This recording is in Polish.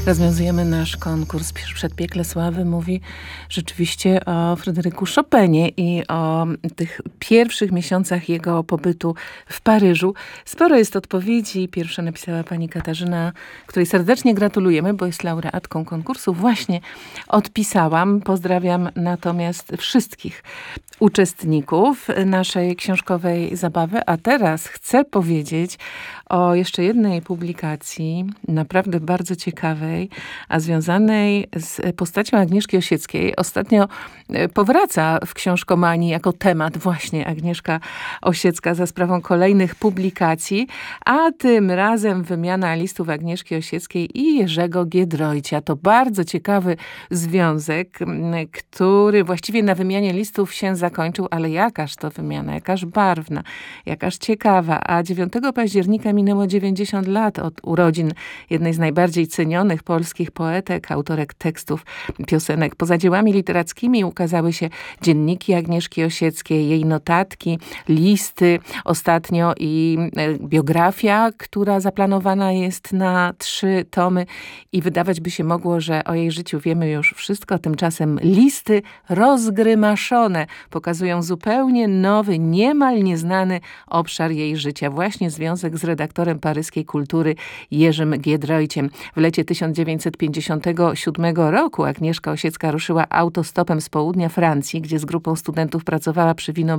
Rozwiązujemy nasz konkurs. Przedpiekle Sławy mówi rzeczywiście o Fryderyku Chopinie i o tych pierwszych miesiącach jego pobytu w Paryżu. Sporo jest odpowiedzi. Pierwsza napisała pani Katarzyna, której serdecznie gratulujemy, bo jest laureatką konkursu. Właśnie odpisałam. Pozdrawiam natomiast wszystkich uczestników naszej książkowej zabawy. A teraz chcę powiedzieć o jeszcze jednej publikacji, naprawdę bardzo ciekawej, a związanej z postacią Agnieszki Osieckiej. Ostatnio powraca w książkomanii jako temat właśnie Agnieszka Osiecka za sprawą kolejnych publikacji, a tym razem wymiana listów Agnieszki Osieckiej i Jerzego Giedroycia. To bardzo ciekawy związek, który właściwie na wymianie listów się zakończył, ale jakaż to wymiana, jakaż barwna, jakaż ciekawa. A 9 października minęło 90 lat od urodzin jednej z najbardziej cenionych polskich poetek, autorek tekstów, piosenek. Poza dziełami literackimi ukazały się dzienniki Agnieszki Osieckiej, jej notatki, listy, ostatnio i biografia, która zaplanowana jest na 3 tomy i wydawać by się mogło, że o jej życiu wiemy już wszystko. Tymczasem listy rozgrymaszone pokazują zupełnie nowy, niemal nieznany obszar jej życia. Właśnie związek z redaktorem paryskiej Kultury Jerzym Giedroyciem. W lecie 1957 roku Agnieszka Osiecka ruszyła autostopem z południa Francji, gdzie z grupą studentów pracowała przy